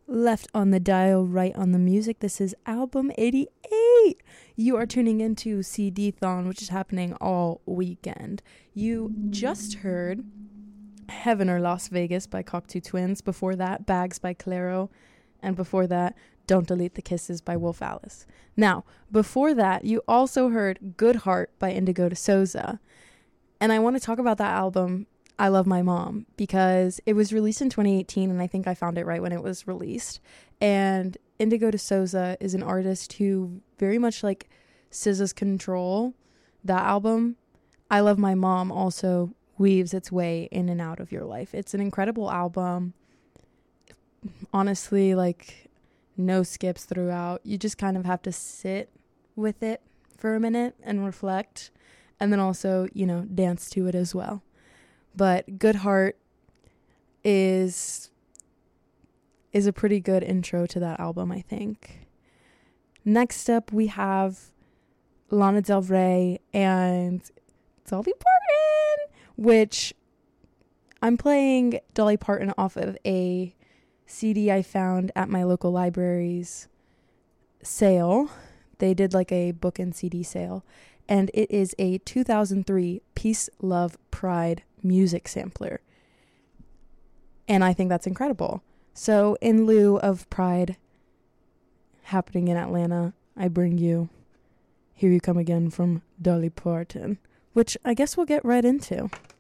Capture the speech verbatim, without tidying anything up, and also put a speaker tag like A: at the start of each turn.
A: Left on the dial, right on the music. This is album eighty-eight. You are tuning into C D-thon, which is happening all weekend. You just heard Heaven or Las Vegas by Cocteau Twins. Before that, Bags by Clairo. And before that, Don't Delete the Kisses by Wolf Alice. Now, before that, you also heard Good Heart by Indigo de Souza. And I want to talk about that album, I Love My Mom, because it was released in twenty eighteen, and I think I found it right when it was released. And Indigo de Souza is an artist who very much like S Z A's Control, that album, I Love My Mom, also weaves its way in and out of your life. It's an incredible album. Honestly, like, no skips throughout. You just kind of have to sit with it for a minute and reflect, and then also, you know, dance to it as well. But Good Heart is is a pretty good intro to that album, I think. Next up, we have Lana Del Rey and Dolly Parton, which I'm playing Dolly Parton off of a C D I found at my local library's sale. They did like a book and C D sale, and it is a two thousand three Peace, Love, Pride music sampler. And I think that's incredible. So in lieu of Pride happening in Atlanta, I bring you Here You Come Again from Dolly Parton, which I guess we'll get right into.